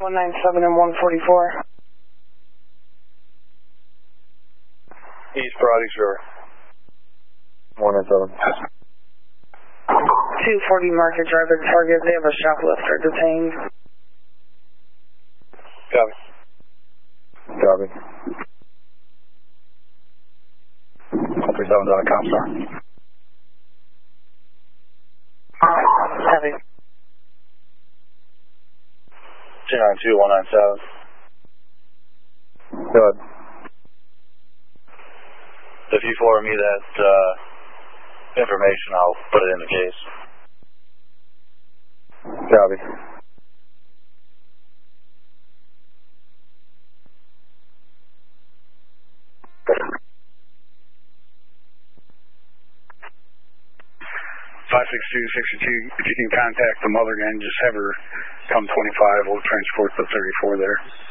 197 and 144. East Brody, sure. 197. 240 Market Drive at Target. They have a shoplifter detained. Copy. Copy. 37's on a cop, sir. Copy. 292, 197. Good. If you forward me that information, I'll put it in the case. Copy. If you can contact the mother again, just have her come 25. We'll transport the 34 there.